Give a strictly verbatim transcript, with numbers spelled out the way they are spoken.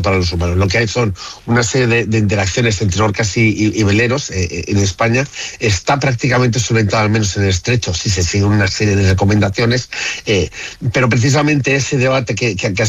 para los humanos. Lo que hay son una serie de, de interacciones entre orcas y, y, y veleros eh, en España. Está prácticamente solventado, al menos en el estrecho, si se siguen una serie de recomendaciones, eh, pero precisamente ese debate que, que, que